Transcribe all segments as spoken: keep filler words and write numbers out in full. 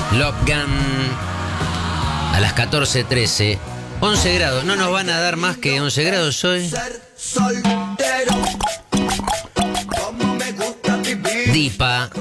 Love Gun a las catorce trece. once grados. No nos van a dar más que once grados hoy. Dipa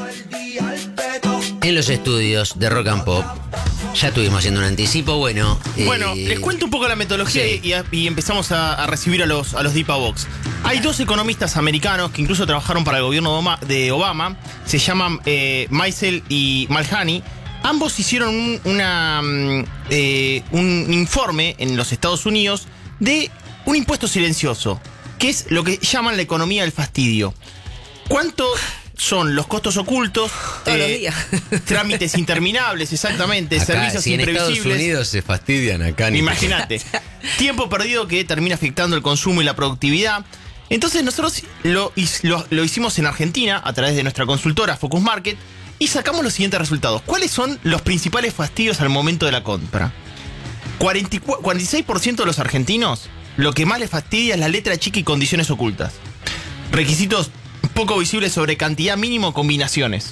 en los estudios de Rock and Pop. Ya estuvimos haciendo un anticipo, bueno. Bueno, eh, les cuento un poco la metodología sí. y, y empezamos a, a recibir a los, a los Dipa Box. Hay dos economistas americanos que incluso trabajaron para el gobierno de Obama, de Obama. Se llaman eh, Meisel y Malhani. Ambos hicieron un, una, eh, un informe en los Estados Unidos de un impuesto silencioso, que es lo que llaman la economía del fastidio. ¿Cuánto son los costos ocultos? Todos eh, los días. Trámites interminables, exactamente, acá, servicios si en imprevisibles. Estados Unidos se fastidian acá. Ni Imagínate. Tiempo perdido que termina afectando el consumo y la productividad. Entonces nosotros lo, lo, lo hicimos en Argentina a través de nuestra consultora Focus Market y sacamos los siguientes resultados. ¿Cuáles son los principales fastidios al momento de la compra? cuarenta y cuatro, cuarenta y seis por ciento de los argentinos lo que más les fastidia es la letra chica y condiciones ocultas. Requisitos poco visibles sobre cantidad mínimo o combinaciones.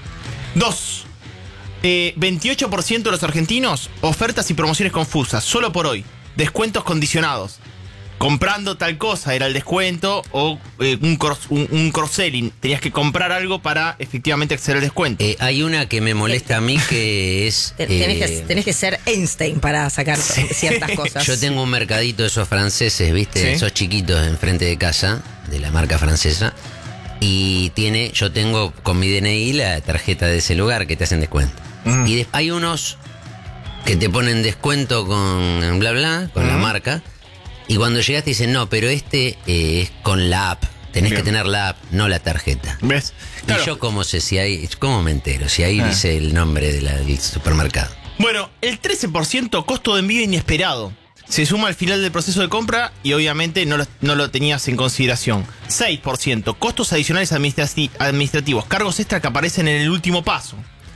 Dos. Eh, veintiocho por ciento de los argentinos, ofertas y promociones confusas, solo por hoy. Descuentos condicionados. Comprando tal cosa era el descuento o eh, un, cross, un, un cross-selling. Tenías que comprar algo para efectivamente acceder al descuento. Eh, hay una que me molesta a mí que es... Ten- Tenés, eh, que, tenés que ser Einstein para sacar Sí. ciertas cosas. Yo tengo un mercadito de esos franceses, ¿viste? Sí. Esos chiquitos enfrente de casa, de la marca francesa. Y tiene, yo tengo con mi D N I la tarjeta de ese lugar que te hacen descuento. Mm. Y de- hay unos que te ponen descuento con bla bla, con la Mm. marca. Y cuando llegas te dicen, no, pero este eh, es con la app. Tenés Bien. que tener la app, no la tarjeta. ¿Ves? Claro. Y yo cómo sé si hay, cómo me entero, si ahí Ah. dice el nombre de la- del supermercado. Bueno, el trece por ciento costo de envío inesperado. Se suma al final del proceso de compra y obviamente no lo, no lo tenías en consideración. seis por ciento costos adicionales administrati- administrativos, cargos extra que aparecen en el último paso.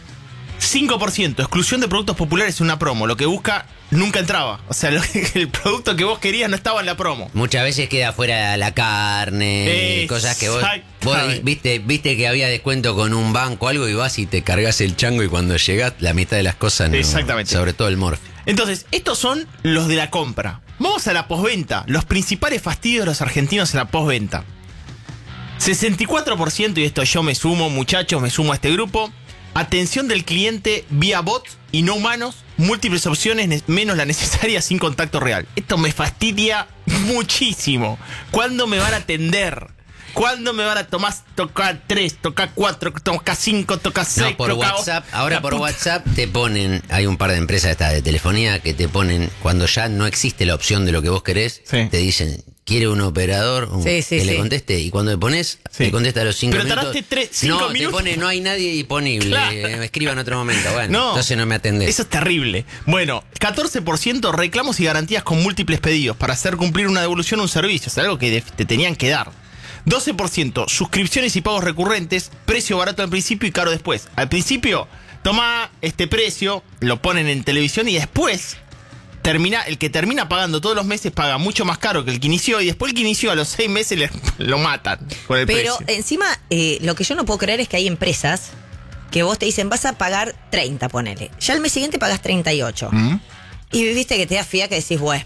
cinco por ciento exclusión de productos populares en una promo. Lo que busca nunca entraba. O sea, lo que- el producto que vos querías no estaba en la promo. Muchas veces queda fuera la carne, Exactamente. cosas que vos, vos viste, viste que había descuento con un banco o algo y vas y te cargas el chango y cuando llegás la mitad de las cosas no. Exactamente. Sobre todo el morfe. Entonces, estos son los de la compra. Vamos a la postventa. Los principales fastidios de los argentinos en la postventa. sesenta y cuatro por ciento, y esto yo me sumo, muchachos, me sumo a este grupo. Atención del cliente vía bot y no humanos. Múltiples opciones ne- menos la necesaria sin contacto real. Esto me fastidia muchísimo. ¿Cuándo me van a atender? ¿Cuándo me van a tomar, tocar tres, tocar cuatro, tocar cinco, tocar seis? No, por tocar- WhatsApp, ahora la por puta- WhatsApp te ponen, hay un par de empresas estas de telefonía que te ponen, cuando ya no existe la opción de lo que vos querés, Sí. te dicen, ¿quiere un operador un- Sí, sí, que le sí. conteste? Y cuando le pones, Sí. te contesta a los cinco Pero minutos. tardaste tres- cinco no, minutos. te pone, no hay nadie disponible, Claro. eh, escriba en otro momento. Bueno, No, entonces no me atendés. Eso es terrible. Bueno, catorce por ciento reclamos y garantías con múltiples pedidos para hacer cumplir una devolución o un servicio. Es algo que de- te tenían que dar. doce por ciento suscripciones y pagos recurrentes, precio barato al principio y caro después. Al principio, toma este precio, lo ponen en televisión y después termina, el que termina pagando todos los meses paga mucho más caro que el que inició y después el que inició a los seis meses le- lo matan con el Pero precio. encima, eh, lo que yo no puedo creer es que hay empresas que vos te dicen, vas a pagar treinta, ponele. Ya al mes siguiente pagás treinta y ocho. ¿Mm? Y viste que te da fía que decís, bueno.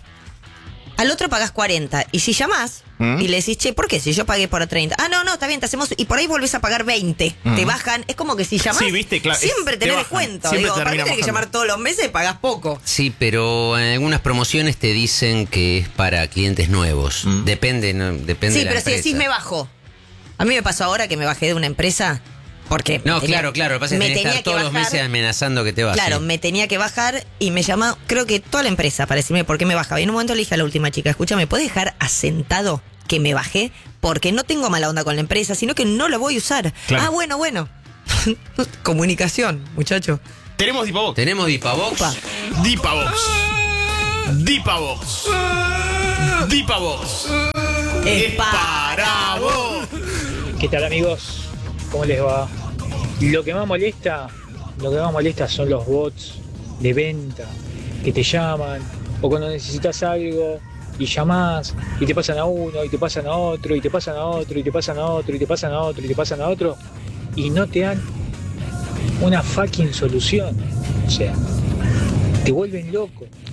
Al otro pagás cuarenta. Y si llamás ¿Mm? y le decís, che, ¿por qué? Si yo pagué por treinta. Ah, no, no, está bien, te hacemos. Y por ahí volvés a pagar veinte. ¿Mm? Te bajan. Es como que si llamás. Sí, viste, claro, Siempre es- te tenés bajan. descuento. Siempre Digo, te para qué terminan tenés que bajando. llamar todos los meses, pagás poco. Sí, pero en algunas promociones te dicen que es para clientes nuevos. Mm. Depende, ¿no? Depende Sí, de la pero si empresa. decís me bajo. A mí me pasó ahora que me bajé de una empresa. Porque. No, tenía- claro, claro. Lo que pasa es que me tenés que tenía estar todos los bajar. meses amenazando que te vas. Claro, ¿sí? me tenía que bajar y me llamó, creo que toda la empresa para decirme por qué me bajaba. Y en un momento le dije a la última chica, escucha, ¿me puedes dejar asentado que me bajé? Porque no tengo mala onda con la empresa, sino que no lo voy a usar. Claro. Ah, bueno, bueno. Comunicación, muchacho. Tenemos Dipabox. Tenemos Dipabox. Opa. Dipabox. Dipabox. Dipabox. Es para vos. ¿Qué tal, amigos? ¿Cómo les va? Lo que más molesta, lo que más molesta son los bots de venta que te llaman o cuando necesitas algo y llamás y te pasan a uno y te pasan a otro y te pasan a otro y te pasan a otro y te pasan a otro y te pasan a otro y no te dan una fucking solución. O sea, te vuelven loco.